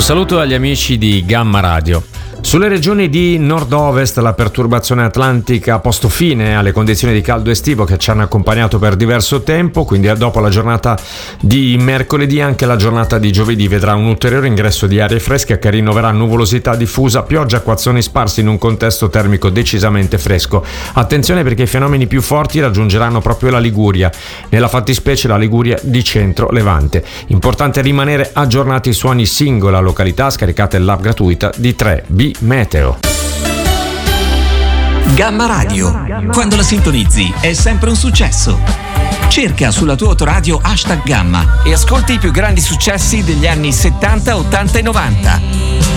saluto agli amici di Gamma Radio. Sulle regioni di nord-ovest la perturbazione atlantica ha posto fine alle condizioni di caldo estivo che ci hanno accompagnato per diverso tempo, quindi dopo la giornata di mercoledì anche la giornata di giovedì vedrà un ulteriore ingresso di arie fresche che rinnoverà nuvolosità diffusa, pioggia, acquazzoni sparsi in un contesto termico decisamente fresco. Attenzione perché i fenomeni più forti raggiungeranno proprio la Liguria, nella fattispecie la Liguria di centro-levante. Importante rimanere aggiornati su ogni singola località, scaricate l'app gratuita di 3B Meteo. Gamma Radio, quando la sintonizzi è sempre un successo. Cerca sulla tua autoradio #Gamma e ascolti i più grandi successi degli anni 70, 80 e 90.